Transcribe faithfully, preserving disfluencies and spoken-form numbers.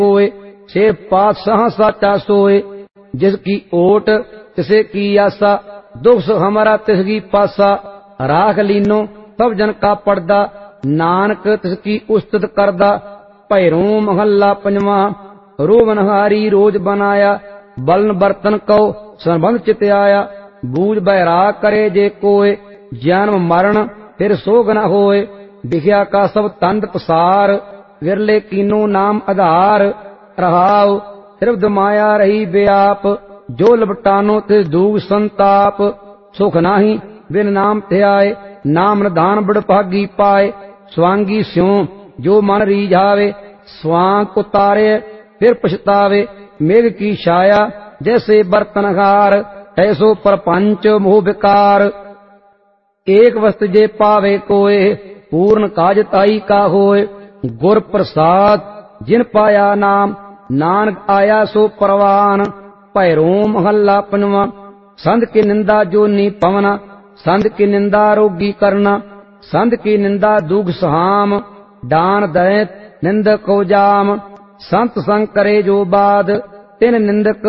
कोय, छे पातशाह साचा सोए। जिसकी ओट तिसे की आसा, दुख सुख हमारा तिसकी पासा। राख लीनो सब जन का पड़दा, नानक तिसकी उस्तत करदा। भैरों महला पंजवा। रोवनहारी रोज बनाया, बलन बर्तन कौ संबंध चित आया। बूझ बैराग करे जे कोय, जन्म मरण फिर सोग न होए। विख्या का सब तंद पसार, विरले कीनो नाम आधार। रहाव त्रिविध माया रही व्याप, जो लपटानो तिस दूग संताप। सुख नाही बिन नाम ध्याए, नाम निधान बड़ भागी पाए। स्वांगी स्यों जो मन रीझावे, स्वांग उतारे फिर पछतावे। मेघ की छाया जैसे बर्तनहार, ऐसो परपंच मोह विकार। एक वस्तु जे पावे कोय, पूर्ण काज ताई का होय। गुर प्रसाद जिन पाया नाम, नानक आया सो परवान। भैरों महला पंजवा। संत की निंदा जो नी पवना, संत की निंदा रोगी करना। संत की निंदा दुख सहाम, दान दैत निंदक को जाम। संत संग करे जो बाद, तिन निंदक